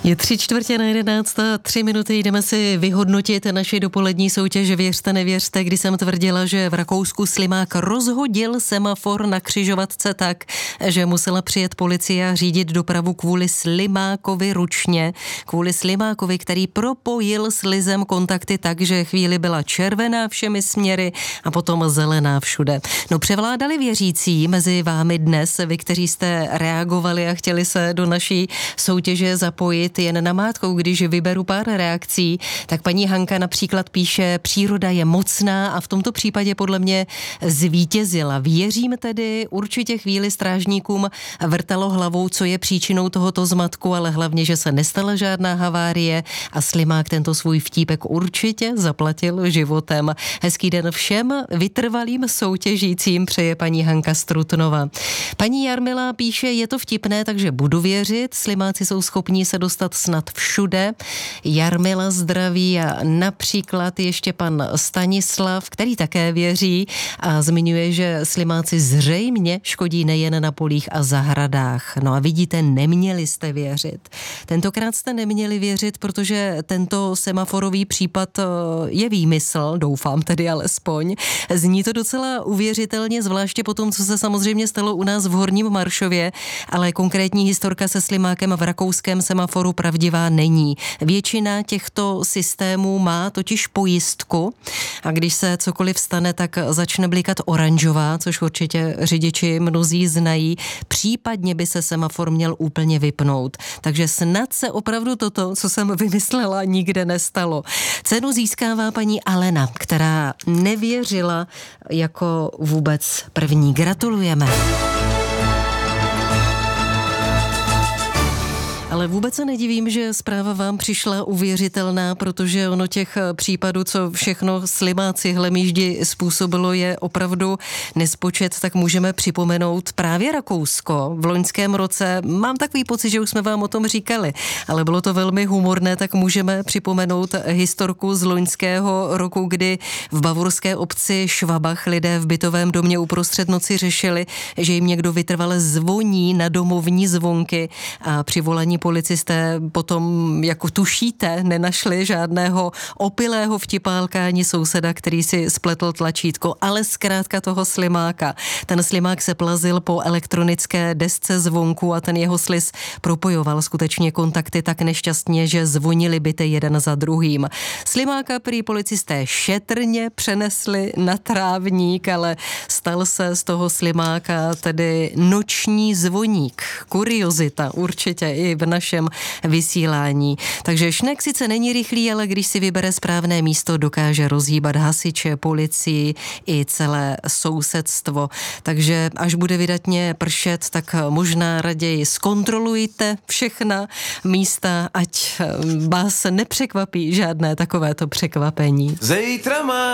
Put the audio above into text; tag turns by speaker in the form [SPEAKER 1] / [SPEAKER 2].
[SPEAKER 1] Je 11:45, 3 minuty, jdeme si vyhodnotit naši dopolední soutěž Věřte, nevěřte, kdy jsem tvrdila, že v Rakousku slimák rozhodil semafor na křižovatce tak, že musela přijet policie a řídit dopravu kvůli slimákovi ručně. Kvůli slimákovi, který propojil s Lizem kontakty tak, že chvíli byla červená všemi směry a potom zelená všude. No, převládali věřící mezi vámi dnes, vy, kteří jste reagovali a chtěli se do naší soutěže zapojit. Jen namátkou, když vyberu pár reakcí, tak paní Hanka například píše: příroda je mocná a v tomto případě podle mě zvítězila. Věřím tedy, určitě chvíli strážníkům vrtalo hlavou, co je příčinou tohoto zmatku, ale hlavně, že se nestala žádná havárie a slimák tento svůj vtípek určitě zaplatil životem. Hezký den všem vytrvalým soutěžícím, přeje paní Hanka z Trutnova. Paní Jarmila píše: je to vtipné, takže budu věřit, slimáci jsou schopní se dostat snad všude. Jarmila zdraví a například ještě pan Stanislav, který také věří a zmiňuje, že slimáci zřejmě škodí nejen na polích a zahradách. No a vidíte, neměli jste věřit. Tentokrát jste neměli věřit, protože tento semaforový případ je výmysl, doufám tedy alespoň. Zní to docela uvěřitelně, zvláště po tom, co se samozřejmě stalo u nás v Horním Maršově, ale konkrétní historka se slimákem v rakouském semaforu pravdivá není. Většina těchto systémů má totiž pojistku a když se cokoliv stane, tak začne blikat oranžová, což určitě řidiči mnozí znají. Případně by se semafor měl úplně vypnout. Takže snad se opravdu toto, co jsem vymyslela, nikde nestalo. Cenu získává paní Alena, která nevěřila jako vůbec první. Gratulujeme. Ale vůbec se nedivím, že zpráva vám přišla uvěřitelná, protože ono těch případů, co všechno slimáci hlemýždi způsobilo, je opravdu nespočet, tak můžeme připomenout právě Rakousko. V loňském roce mám takový pocit, že už jsme vám o tom říkali, ale bylo to velmi humorné, tak můžeme připomenout historku z loňského roku, kdy v bavorské obci Schwabach lidé v bytovém domě uprostřed noci řešili, že jim někdo vytrvale zvoní na domovní zvonky a při volání policisté potom, jako tušíte, nenašli žádného opilého vtipálka ani souseda, který si spletl tlačítko, ale zkrátka toho slimáka. Ten slimák se plazil po elektronické desce zvonku a ten jeho sliz propojoval skutečně kontakty tak nešťastně, že zvonili byty jeden za druhým. Slimáka prý policisté šetrně přenesli na trávník, ale stal se z toho slimáka tedy noční zvoník. Kuriozita určitě i v našem vysílání. Takže šnek sice není rychlý, ale když si vybere správné místo, dokáže rozhýbat hasiče, policii i celé sousedstvo. Takže až bude vydatně pršet, tak možná raději zkontrolujte všechna místa, ať vás nepřekvapí žádné takovéto překvapení.
[SPEAKER 2] Zítra má